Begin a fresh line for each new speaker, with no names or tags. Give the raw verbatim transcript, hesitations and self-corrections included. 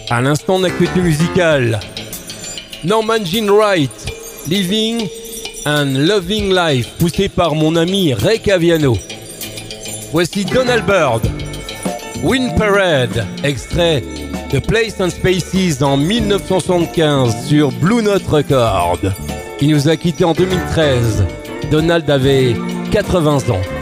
À l'instant d'actualité musicale, Norman Jean Wright, Living and Loving Life, poussé par mon ami Ray Caviano. Voici Donald Byrd, Wind Parade, extrait de Place and Spaces en mille neuf cent soixante-quinze sur Blue Note Records. Il nous a quittés en deux mille treize. Donald avait quatre-vingts ans.